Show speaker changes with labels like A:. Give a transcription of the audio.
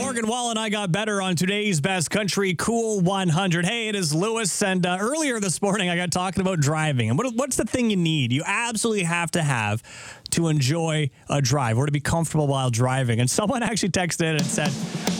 A: Morgan Wall and I got better on today's Best Country Cool 100. Hey, it is Lewis, and earlier this morning I got talking about driving. And what's the thing you need? You absolutely have to enjoy a drive or to be comfortable while driving. And someone actually texted in and said,